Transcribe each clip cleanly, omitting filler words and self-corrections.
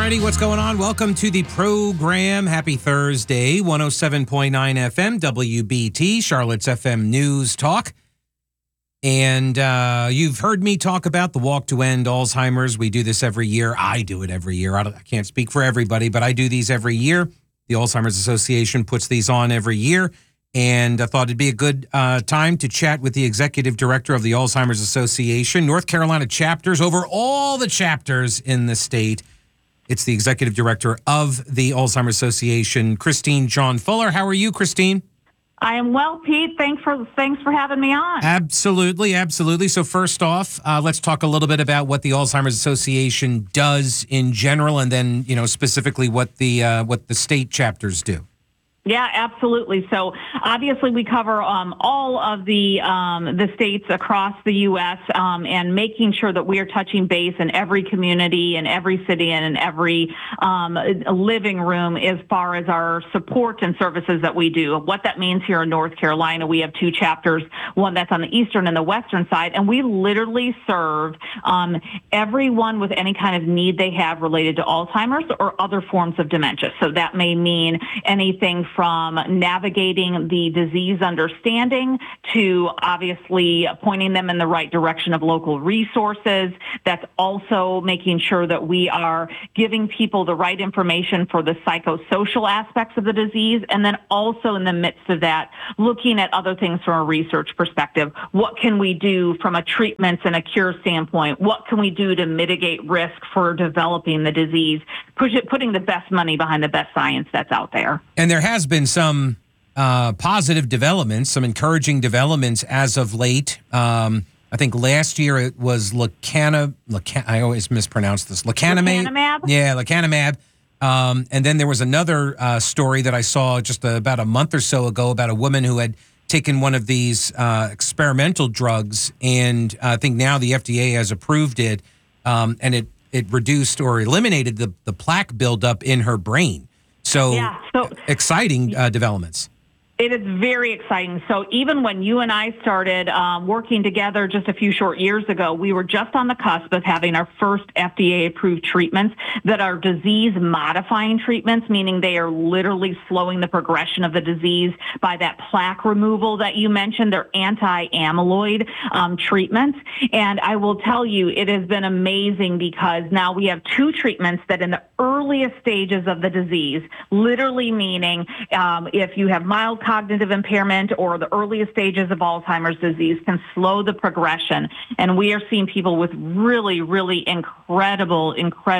righty, what's going on? Welcome to the program. Happy Thursday, 107.9 FM, WBT, Charlotte's FM News Talk. And you've heard me talk about the Walk to End Alzheimer's. We do this every year. I do it every year. I can't speak for everybody, but I do these every year. The Alzheimer's Association puts these on every year. And I thought it'd be a good time to chat with the executive director of the Alzheimer's Association, North Carolina chapters, over all the chapters in the state. It's the executive director of the Alzheimer's Association, Christine John Fuller. How are you, Christine? I am well, Pete. Thanks for having me on. Absolutely. So first off, let's talk a little bit about what the Alzheimer's Association does in general, and then specifically what the state chapters do. Yeah, absolutely. So obviously we cover all of the states across the U.S. And making sure that we are touching base in every community and every city and in every living room as far as our support and services that we do. What that means here in North Carolina, we have two chapters, one that's on the eastern and the western side, and we literally serve everyone with any kind of need they have related to Alzheimer's or other forms of dementia. So that may mean anything from navigating the disease understanding to obviously pointing them in the right direction of local resources. That's also making sure that we are giving people the right information for the psychosocial aspects of the disease. And then also in the midst of that, looking at other things from a research perspective. What can we do from a treatments and a cure standpoint? What can we do to mitigate risk for developing the disease? Putting the best money behind the best science that's out there. And there has been some positive developments, some encouraging developments as of late. I think last year it was I always mispronounce this. Lecanemab? Yeah, lecanemab. And then there was another story that I saw just about a month or so ago about a woman who had taken one of these experimental drugs, and I think now the FDA has approved it, and it reduced or eliminated the plaque buildup in her brain. So exciting developments. It is very exciting. So even when you and I started working together just a few short years ago, we were just on the cusp of having our first FDA-approved treatments that are disease-modifying treatments, meaning they are literally slowing the progression of the disease by that plaque removal that you mentioned. They're anti-amyloid treatments. And I will tell you, it has been amazing because now we have two treatments that in the earliest stages of the disease, literally meaning if you have mild cognitive impairment or the earliest stages of Alzheimer's disease, can slow the progression. And we are seeing people with really, really incredible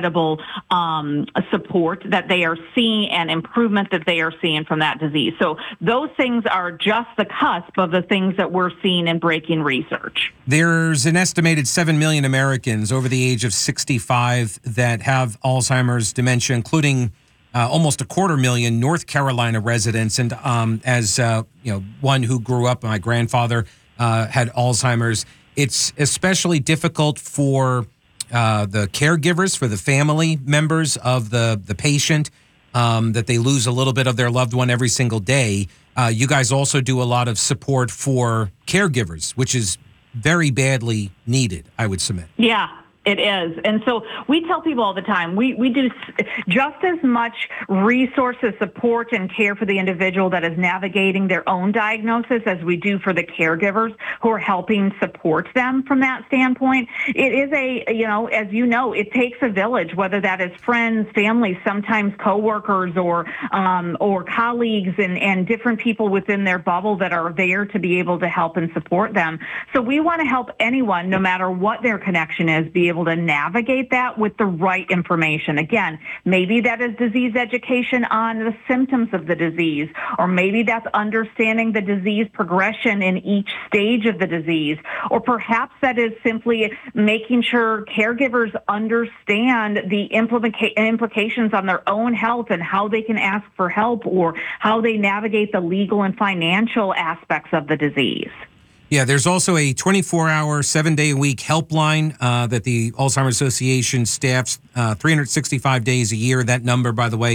support that they are seeing and improvement that they are seeing from that disease. So those things are just the cusp of the things that we're seeing in breaking research. There's an estimated 7 million Americans over the age of 65 that have Alzheimer's dementia, including almost 250,000 North Carolina residents. And as one who grew up, my grandfather had Alzheimer's. It's especially difficult for the caregivers, for the family members of the patient, that they lose a little bit of their loved one every single day. You guys also do a lot of support for caregivers, which is very badly needed, I would submit. Yeah. It is. And so we tell people all the time, we do just as much resources, support, and care for the individual that is navigating their own diagnosis as we do for the caregivers who are helping support them from that standpoint. It is as you know, it takes a village, whether that is friends, family, sometimes coworkers or colleagues and different people within their bubble that are there to be able to help and support them. So we want to help anyone, no matter what their connection is, be able to navigate that with the right information. Again, maybe that is disease education on the symptoms of the disease, or maybe that's understanding the disease progression in each stage of the disease, or perhaps that is simply making sure caregivers understand the implications on their own health and how they can ask for help or how they navigate the legal and financial aspects of the disease. Yeah, there's also a 24-hour, 7-day-a-week helpline that the Alzheimer's Association staffs 365 days a year. That number, by the way,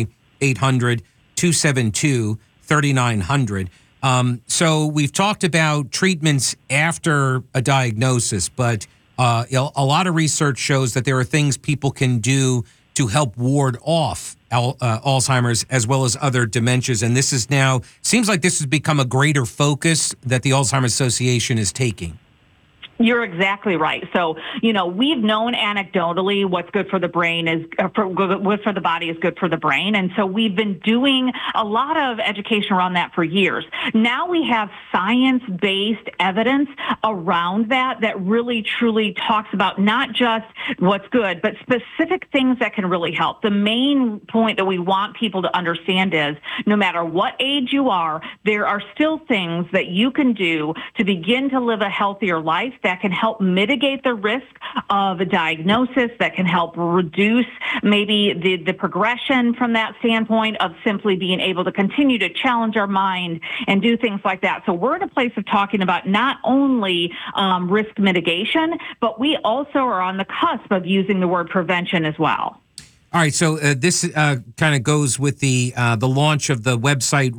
800-272-3900. So we've talked about treatments after a diagnosis, but a lot of research shows that there are things people can do to help ward off Alzheimer's as well as other dementias. And this is now, seems like this has become a greater focus that the Alzheimer's Association is taking. You're exactly right. So, we've known anecdotally what's good for the brain is what's for the body is good for the brain. And so we've been doing a lot of education around that for years. Now we have science-based evidence around that really truly talks about not just what's good, but specific things that can really help. The main point that we want people to understand is no matter what age you are, there are still things that you can do to begin to live a healthier life that can help mitigate the risk of a diagnosis, that can help reduce maybe the progression from that standpoint of simply being able to continue to challenge our mind and do things like that. So we're in a place of talking about not only risk mitigation, but we also are on the cusp of using the word prevention as well. All right, so this kind of goes with the launch of the website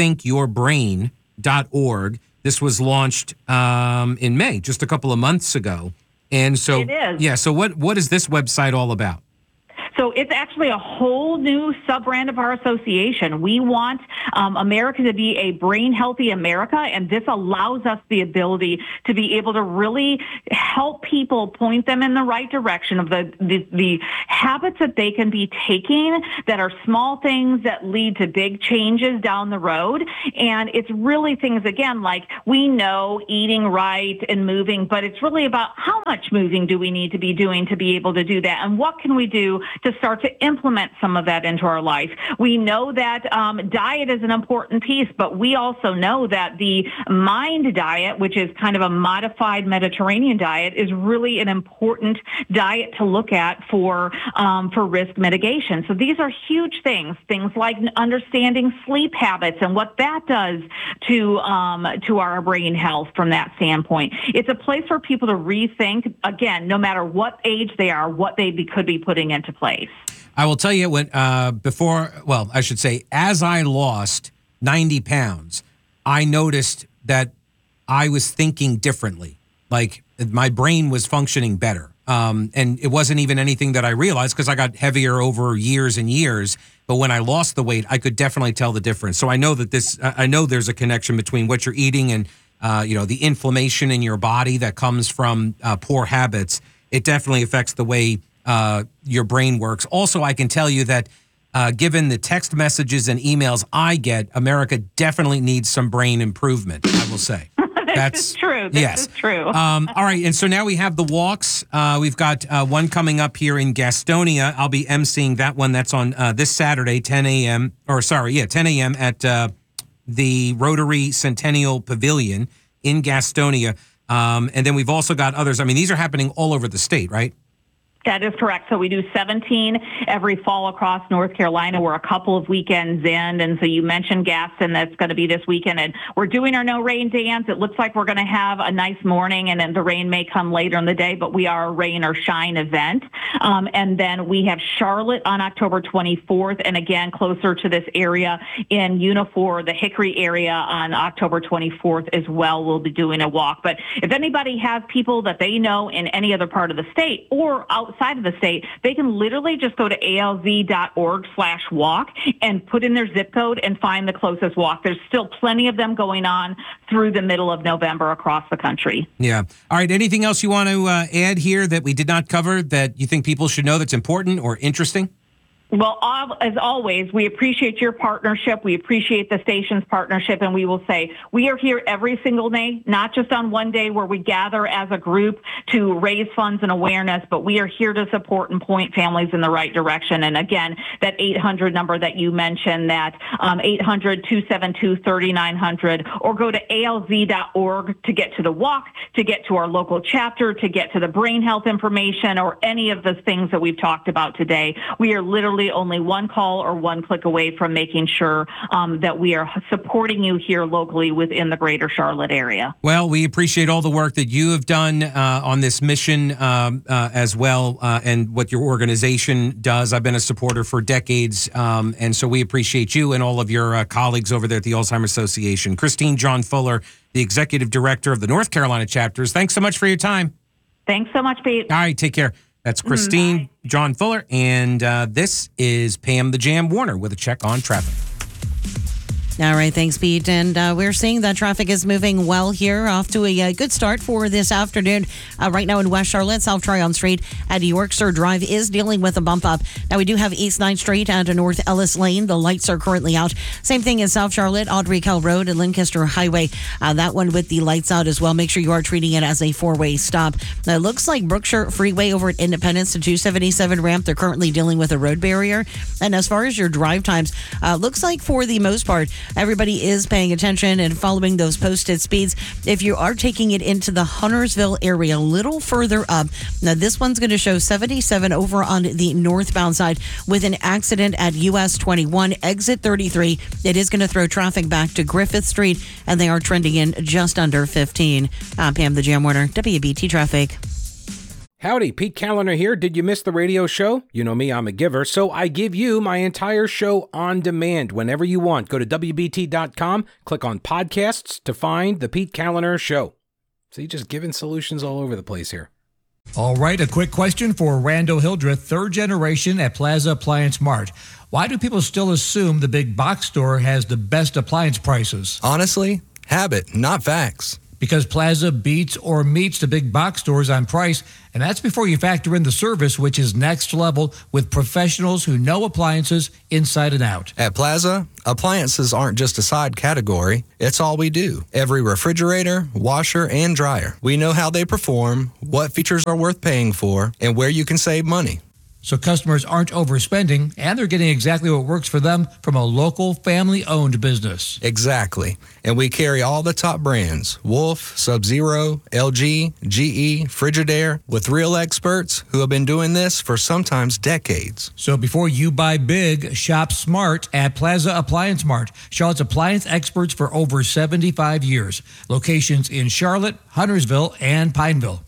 rethinkyourbrain.org. This was launched in May, just a couple of months ago. And so, it is. Yeah, so what is this website all about? So it's actually a whole new sub-brand of our association. We want America to be a brain-healthy America, and this allows us the ability to be able to really help people, point them in the right direction of the habits that they can be taking that are small things that lead to big changes down the road. And it's really things, again, like we know eating right and moving, but it's really about how much moving do we need to be doing to be able to do that, and what can we do to start to implement some of that into our life. We know that diet is an important piece, but we also know that the MIND diet, which is kind of a modified Mediterranean diet, is really an important diet to look at for risk mitigation. So these are huge things like understanding sleep habits and what that does to our brain health from that standpoint. It's a place for people to rethink, again, no matter what age they are, what they could be putting into place. I will tell you when as I lost 90 pounds, I noticed that I was thinking differently. Like my brain was functioning better. And it wasn't even anything that I realized because I got heavier over years and years. But when I lost the weight, I could definitely tell the difference. So I know that I know there's a connection between what you're eating and, the inflammation in your body that comes from poor habits. It definitely affects the way your brain works. Also, I can tell you that given the text messages and emails I get, America definitely needs some brain improvement, I will say. That's true. This is true. All right. And so now we have the walks. We've got one coming up here in Gastonia. I'll be emceeing that one. That's on this Saturday, 10 a.m. at the Rotary Centennial Pavilion in Gastonia. And then we've also got others. I mean, these are happening all over the state, right? That is correct. So we do 17 every fall across North Carolina. We're a couple of weekends in. And so you mentioned Gaston, that's going to be this weekend. And we're doing our no rain dance. It looks like we're going to have a nice morning, and then the rain may come later in the day, but we are a rain or shine event. And then we have Charlotte on October 24th. And again, closer to this area in Unifor, the Hickory area on October 24th as well. We'll be doing a walk. But if anybody has people that they know in any other part of the state or outside of the state, they can literally just go to alz.org/walk and put in their zip code and find the closest walk. There's still plenty of them going on through the middle of November across the country. Yeah. All right. Anything else you want to add here that we did not cover that you think people should know that's important or interesting? Well, as always, we appreciate your partnership. We appreciate the station's partnership. And we will say we are here every single day, not just on one day where we gather as a group to raise funds and awareness, but we are here to support and point families in the right direction. And again, that 800 number that you mentioned, that 800-272-3900, or go to alz.org to get to the walk, to get to our local chapter, to get to the brain health information, or any of the things that we've talked about today. We are literally only one call or one click away from making sure that we are supporting you here locally within the greater Charlotte area. Well, we appreciate all the work that you have done on this mission as well, and what your organization does. I've been a supporter for decades, and so we appreciate you and all of your colleagues over there at the Alzheimer's Association. Christine John Fuller, the Executive Director of the North Carolina chapters. Thanks so much for your time. Thanks so much, Pete. All right, take care. That's Christine John Fuller, and this is Pam the Jam Warner with a check on traffic. All right, thanks, Pete. And we're seeing that traffic is moving well here. Off to a good start for this afternoon. Right now in West Charlotte, South Tryon Street at Yorkshire Drive is dealing with a bump up. Now we do have East 9th Street and North Ellis Lane. The lights are currently out. Same thing in South Charlotte, Audrey Kell Road and Lancaster Highway. That one with the lights out as well. Make sure you are treating it as a four-way stop. Now, it looks like Brookshire Freeway over at Independence to 277 ramp. They're currently dealing with a road barrier. And as far as your drive times, looks like for the most part, everybody is paying attention and following those posted speeds. If you are taking it into the Huntersville area, a little further up, now this one's going to show 77 over on the northbound side with an accident at US 21, exit 33. It is going to throw traffic back to Griffith Street, and they are trending in just under 15. I'm Pam the Jam Warner, WBT Traffic. Howdy, Pete Callender here. Did you miss the radio show? You know me, I'm a giver, so I give you my entire show on demand whenever you want. Go to WBT.com, click on podcasts to find the Pete Callender Show. See, just giving solutions all over the place here. All right, a quick question for Randall Hildreth, third generation at Plaza Appliance Mart. Why do people still assume the big box store has the best appliance prices? Honestly, habit, not facts. Because Plaza beats or meets the big box stores on price, and that's before you factor in the service, which is next level with professionals who know appliances inside and out. At Plaza, appliances aren't just a side category. It's all we do. Every refrigerator, washer, and dryer. We know how they perform, what features are worth paying for, and where you can save money. So customers aren't overspending, and they're getting exactly what works for them from a local family-owned business. Exactly. And we carry all the top brands, Wolf, Sub-Zero, LG, GE, Frigidaire, with real experts who have been doing this for sometimes decades. So before you buy big, shop smart at Plaza Appliance Mart. Charlotte's appliance experts for over 75 years. Locations in Charlotte, Huntersville, and Pineville.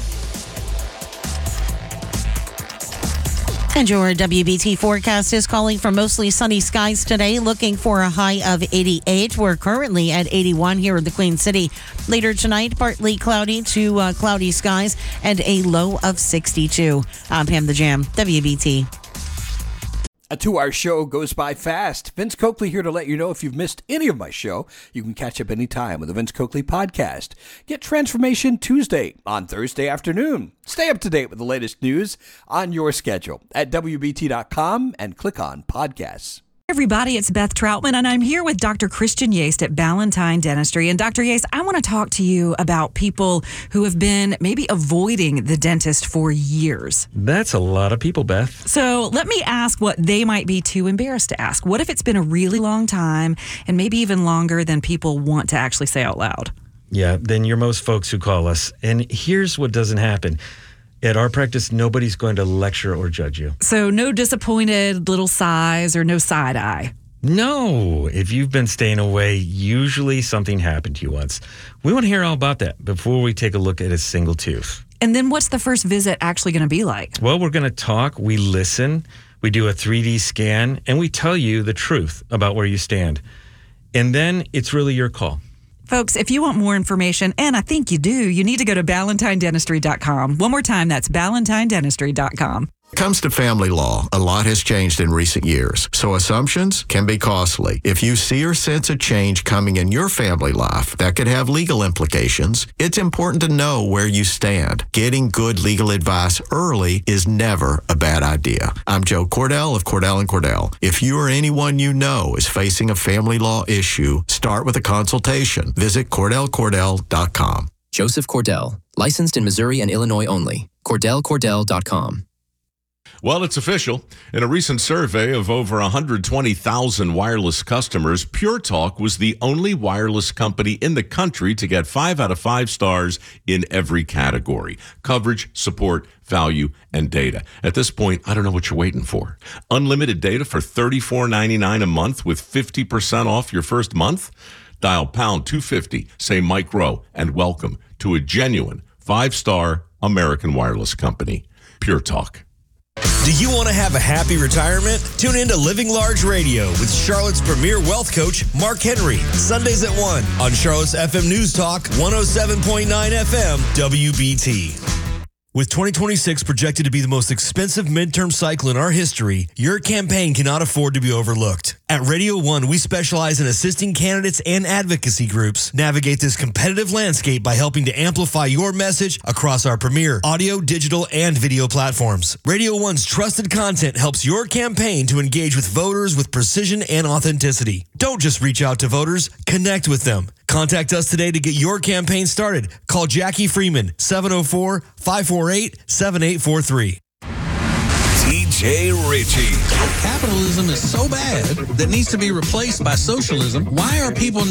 And your WBT forecast is calling for mostly sunny skies today, looking for a high of 88. We're currently at 81 here in the Queen City. Later tonight, partly cloudy to cloudy skies and a low of 62. I'm Pam the Jam, WBT. A 2-hour show goes by fast. Vince Coakley here to let you know if you've missed any of my show, you can catch up anytime with the Vince Coakley Podcast. Get Transformation Tuesday on Thursday afternoon. Stay up to date with the latest news on your schedule at WBT.com and click on podcasts. Everybody, it's Beth Troutman, and I'm here with Dr. Christian Yates at Ballantine Dentistry. And Dr. Yates, I want to talk to you about people who have been maybe avoiding the dentist for years. That's a lot of people, Beth. So let me ask what they might be too embarrassed to ask. What if it's been a really long time and maybe even longer than people want to actually say out loud? Yeah, then you're most folks who call us. And here's what doesn't happen. At our practice, nobody's going to lecture or judge you. So no disappointed little sighs or no side eye? No. If you've been staying away, usually something happened to you once. We want to hear all about that before we take a look at a single tooth. And then what's the first visit actually going to be like? Well, we're going to talk, we listen, we do a 3D scan, and we tell you the truth about where you stand. And then it's really your call. Folks, if you want more information, and I think you do, you need to go to BallantineDentistry.com. One more time, that's BallantineDentistry.com. When it comes to family law, a lot has changed in recent years, so assumptions can be costly. If you see or sense a change coming in your family life that could have legal implications, it's important to know where you stand. Getting good legal advice early is never a bad idea. I'm Joe Cordell of Cordell & Cordell. If you or anyone you know is facing a family law issue, start with a consultation. Visit CordellCordell.com. Joseph Cordell, licensed in Missouri and Illinois only. CordellCordell.com. Well, it's official. In a recent survey of over 120,000 wireless customers, Pure Talk was the only wireless company in the country to get 5 out of 5 stars in every category: coverage, support, value, and data. At this point, I don't know what you're waiting for. Unlimited data for $34.99 a month with 50% off your first month? Dial pound 250, say Mike Rowe, and welcome to a genuine 5-star American wireless company. Pure Talk. Do you want to have a happy retirement? Tune in to Living Large Radio with Charlotte's premier wealth coach, Mark Henry. Sundays at 1 on Charlotte's FM News Talk, 107.9 FM, WBT. With 2026 projected to be the most expensive midterm cycle in our history, your campaign cannot afford to be overlooked. At Radio 1, we specialize in assisting candidates and advocacy groups navigate this competitive landscape by helping to amplify your message across our premier audio, digital, and video platforms. Radio 1's trusted content helps your campaign to engage with voters with precision and authenticity. Don't just reach out to voters, connect with them. Contact us today to get your campaign started. Call Jackie Freeman, 704-548-7843. TJ Ritchie. Capitalism is so bad that needs to be replaced by socialism. Why are people